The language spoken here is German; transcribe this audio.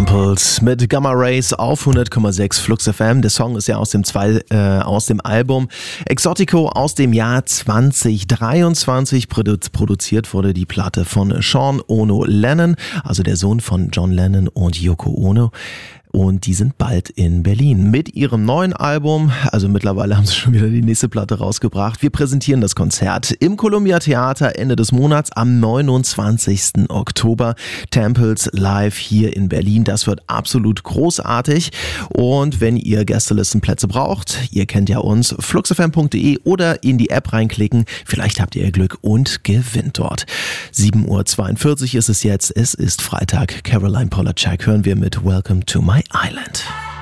Temples mit Gamma Rays auf 100,6 Flux FM. Der Song ist ja aus dem Album Exotico aus dem Jahr 2023. Produziert wurde die Platte von Sean Ono Lennon, also der Sohn von John Lennon und Yoko Ono. Und die sind bald in Berlin mit ihrem neuen Album. Also mittlerweile haben sie schon wieder die nächste Platte rausgebracht. Wir präsentieren das Konzert im Columbia Theater Ende des Monats am 29. Oktober. Temples live hier in Berlin. Das wird absolut großartig. Und wenn ihr Gästelistenplätze braucht, ihr kennt ja uns, fluxfm.de oder in die App reinklicken. Vielleicht habt ihr Glück und gewinnt dort. 7:42 Uhr ist es jetzt. Es ist Freitag. Caroline Polachek hören wir mit Welcome to My Island.